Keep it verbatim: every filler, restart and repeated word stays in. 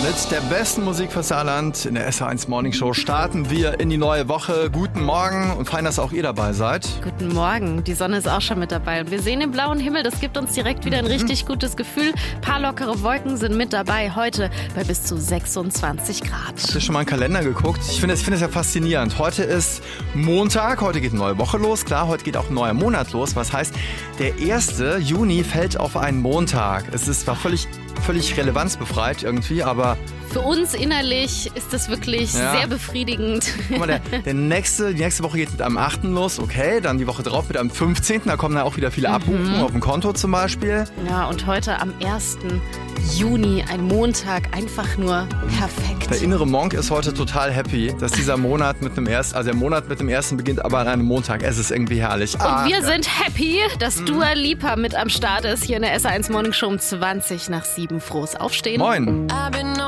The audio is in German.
Mit der besten Musik für Saarland in der S H eins Morning Show starten wir in die neue Woche. Guten Morgen und fein, dass auch ihr dabei seid. Guten Morgen, die Sonne ist auch schon mit dabei und wir sehen den blauen Himmel, das gibt uns direkt wieder ein richtig gutes Gefühl. Ein paar lockere Wolken sind mit dabei, heute bei bis zu sechsundzwanzig Grad. Hast du schon mal einen Kalender geguckt? Ich finde es find ja faszinierend. Heute ist Montag, heute geht eine neue Woche los. Klar, heute geht auch ein neuer Monat los. Was heißt, der erste Juni fällt auf einen Montag. Es ist zwar völlig, völlig relevanzbefreit irgendwie, aber... Für uns innerlich ist das wirklich ja. sehr befriedigend. Guck mal, der, der nächste, die nächste Woche geht mit am achten los, okay, dann die Woche drauf mit am fünfzehnten Da kommen dann auch wieder viele Abbuchungen mhm. auf dem Konto zum Beispiel. Ja, und heute am ersten Juni, ein Montag, einfach nur perfekt. Der innere Monk ist heute total happy, dass dieser Monat mit dem ersten, also der Monat mit dem ersten beginnt, aber an einem Montag. Es ist irgendwie herrlich. Und ah, wir ja. sind happy, dass mhm. Dua Lipa mit am Start ist, hier in der S H eins Morning Show um zwanzig nach sieben. Frohes Aufstehen. Moin.